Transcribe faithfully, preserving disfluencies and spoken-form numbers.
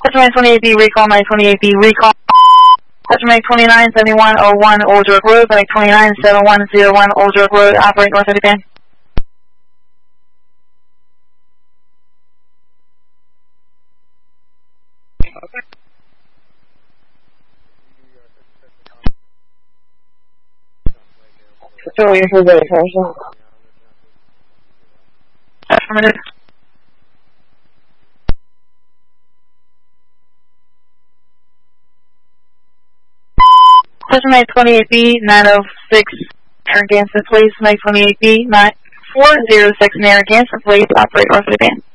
Customer twenty-eight B, recall, Mike twenty-eight B, recall. Customer twenty-nine seventy-one oh one, Old York Road, Mike twenty-nine seventy-one oh one, Old York Road, operate north of the band. Facility for the person. Affirmative. Customer twenty-eight B, nine oh six, Narragansett, please. Mike twenty-eight B, four oh six, Narragansett, please. Operate north of the band.